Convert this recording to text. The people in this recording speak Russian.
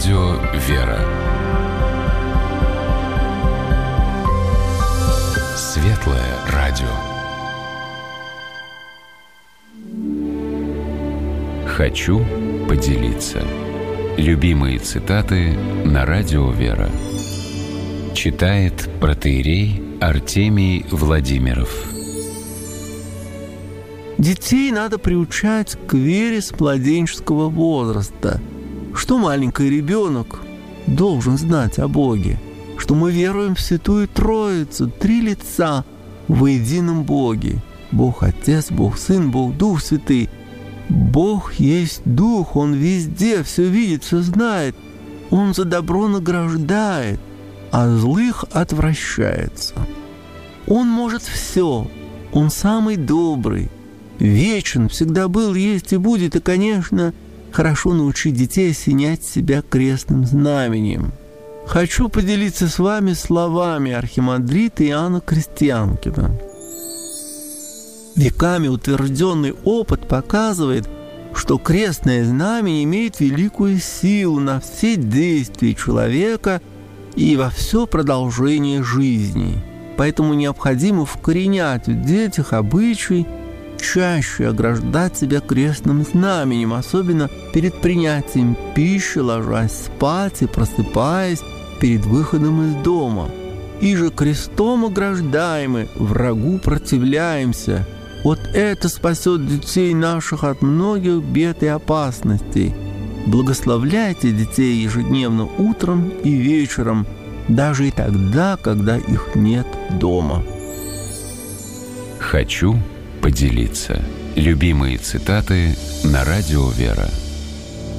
Радио «Вера». Светлое радио. Хочу поделиться. Любимые цитаты на Радио «Вера». Читает протоиерей Артемий Владимиров. Детей надо приучать к вере с младенческого возраста. Что маленький ребенок должен знать о Боге? Что мы веруем в Святую Троицу, 3 лица во едином Боге. Бог Отец, Бог Сын, Бог Дух Святый. Бог есть Дух, Он везде, все видит, все знает. Он за добро награждает, а злых отвращается. Он может все, Он самый добрый, вечен, всегда был, есть и будет. И, конечно, хорошо научить детей осенять себя крестным знаменем. Хочу поделиться с вами словами архимандрита Иоанна Крестьянкина. Веками утвержденный опыт показывает, что крестное знамение имеет великую силу на все действия человека и во все продолжение жизни. Поэтому необходимо вкоренять в детях обычай чаще ограждать себя крестным знаменем, особенно перед принятием пищи, ложась спать и просыпаясь перед выходом из дома. И же крестом ограждаемы, врагу противляемся. Вот это спасет детей наших от многих бед и опасностей. Благословляйте детей ежедневно утром и вечером, даже и тогда, когда их нет дома. Хочу поделиться. Любимые цитаты на Радио «Вера».